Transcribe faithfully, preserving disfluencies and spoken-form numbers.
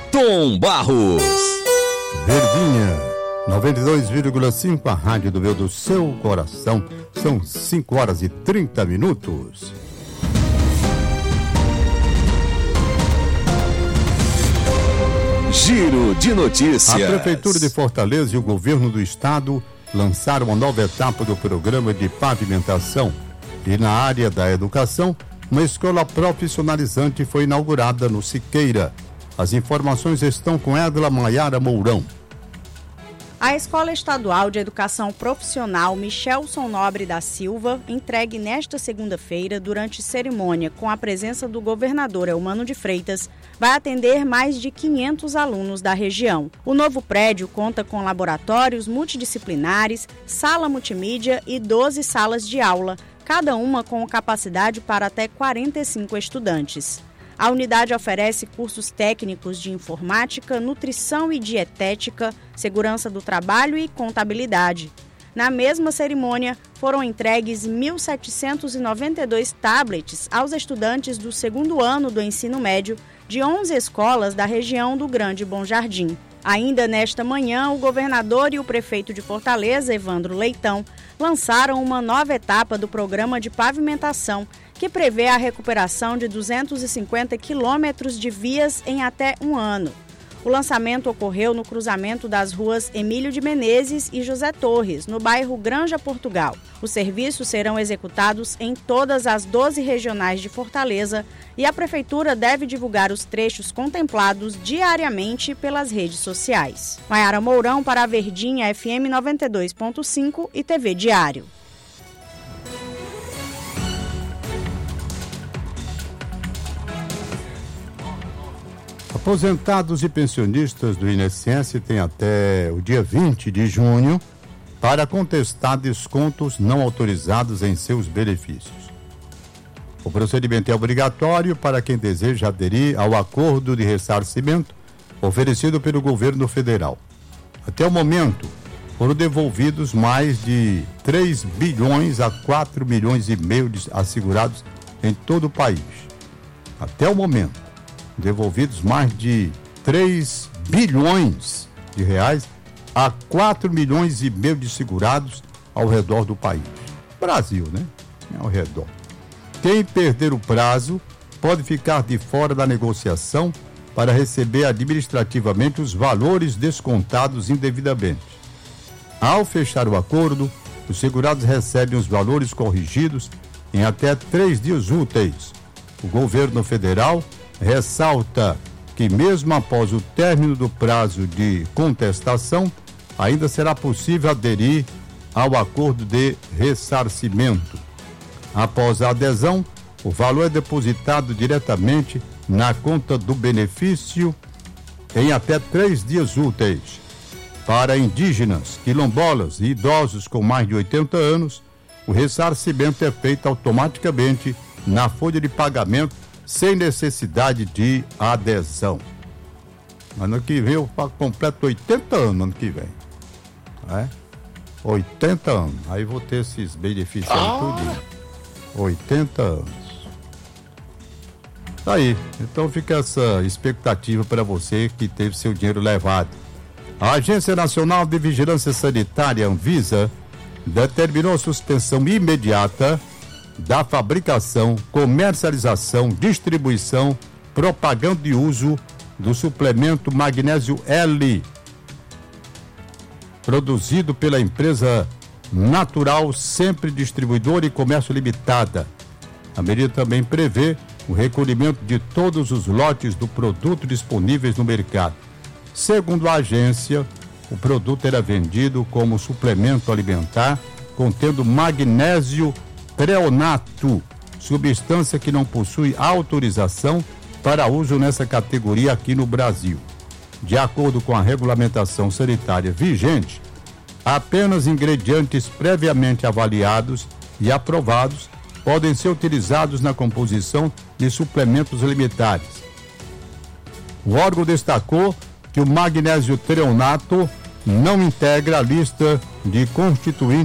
Tom Barros. Verdinha, noventa e dois vírgula cinco, a rádio do meu, do seu coração. São cinco horas e trinta minutos. Giro de notícias. A Prefeitura de Fortaleza e o Governo do Estado lançaram uma nova etapa do programa de pavimentação. E na área da educação, uma escola profissionalizante foi inaugurada no Siqueira. As informações estão com Edla Maiara Mourão. A Escola Estadual de Educação Profissional Michelson Nobre da Silva, entregue nesta segunda-feira durante cerimônia com a presença do governador Eumano de Freitas, vai atender mais de quinhentos alunos da região. O novo prédio conta com laboratórios multidisciplinares, sala multimídia e doze salas de aula, cada uma com capacidade para até quarenta e cinco estudantes. A unidade oferece cursos técnicos de informática, nutrição e dietética, segurança do trabalho e contabilidade. Na mesma cerimônia, foram entregues mil setecentos e noventa e dois tablets aos estudantes do segundo ano do ensino médio de onze escolas da região do Grande Bom Jardim. Ainda nesta manhã, o governador e o prefeito de Fortaleza, Evandro Leitão, lançaram uma nova etapa do programa de pavimentação, que prevê a recuperação de duzentos e cinquenta quilômetros de vias em até um ano. O lançamento ocorreu no cruzamento das ruas Emílio de Menezes e José Torres, no bairro Granja Portugal. Os serviços serão executados em todas as doze regionais de Fortaleza e a Prefeitura deve divulgar os trechos contemplados diariamente pelas redes sociais. Maiara Mourão para a Verdinha F M noventa e dois ponto cinco e T V Diário. Aposentados e pensionistas do I N S S têm até o dia vinte de junho para contestar descontos não autorizados em seus benefícios. O procedimento é obrigatório para quem deseja aderir ao acordo de ressarcimento oferecido pelo governo federal. Até o momento, foram devolvidos mais de três bilhões a quatro milhões e meio de assegurados em todo o país. Até o momento, devolvidos mais de três bilhões de reais a quatro milhões e meio de segurados ao redor do país. Brasil, né? Ao redor. Quem perder o prazo pode ficar de fora da negociação para receber administrativamente os valores descontados indevidamente. Ao fechar o acordo, os segurados recebem os valores corrigidos em até três dias úteis. O governo federal ressalta que mesmo após o término do prazo de contestação, ainda será possível aderir ao acordo de ressarcimento. Após a adesão, o valor é depositado diretamente na conta do benefício em até três dias úteis. Para indígenas, quilombolas e idosos com mais de oitenta anos, o ressarcimento é feito automaticamente na folha de pagamento sem necessidade de adesão. Ano que vem eu completo oitenta anos, ano que vem. É? oitenta anos. Aí vou ter esses benefícios ah. tudo. oitenta anos. Tá aí. Então fica essa expectativa para você que teve seu dinheiro levado. A Agência Nacional de Vigilância Sanitária, Anvisa, determinou a suspensão imediata da fabricação, comercialização, distribuição, propaganda e uso do suplemento magnésio L, produzido pela empresa Natural Sempre Distribuidora e Comércio Limitada. A medida também prevê o recolhimento de todos os lotes do produto disponíveis no mercado. Segundo a agência, o produto era vendido como suplemento alimentar contendo magnésio treonato, substância que não possui autorização para uso nessa categoria aqui no Brasil. De acordo com a regulamentação sanitária vigente, apenas ingredientes previamente avaliados e aprovados podem ser utilizados na composição de suplementos alimentares. O órgão destacou que o magnésio treonato não integra a lista de constituintes